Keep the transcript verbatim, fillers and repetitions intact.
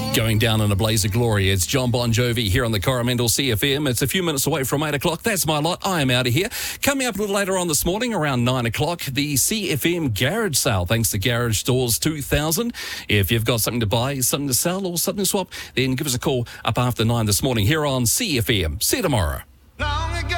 Going down in a blaze of glory. It's John Bon Jovi here on the Coromandel C F M. It's a few minutes away from eight o'clock. That's my lot. I am out of here. Coming up a little later on this morning, around nine o'clock, the C F M Garage Sale, thanks to Garage Stores two thousand. If you've got something to buy, something to sell, or something to swap, then give us a call up after nine this morning here on C F M. See you tomorrow.